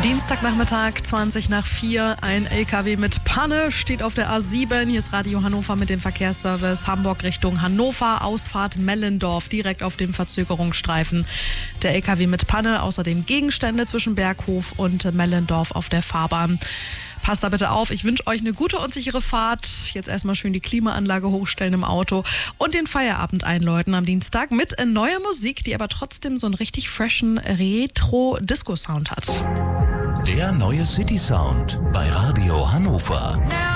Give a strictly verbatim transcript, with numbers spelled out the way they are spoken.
Dienstagnachmittag, zwanzig nach vier. Ein L K W mit Panne steht auf der A sieben. Hier ist Radio Hannover mit dem Verkehrsservice Hamburg Richtung Hannover. Ausfahrt Mellendorf, direkt auf dem Verzögerungsstreifen. Der L K W mit Panne, außerdem Gegenstände zwischen Berghof und Mellendorf auf der Fahrbahn. Passt da bitte auf. Ich wünsche euch eine gute und sichere Fahrt. Jetzt erstmal schön die Klimaanlage hochstellen im Auto und den Feierabend einläuten am Dienstag mit neuer Musik, die aber trotzdem so einen richtig freshen Retro-Disco-Sound hat. Der neue City Sound bei Radio Hannover.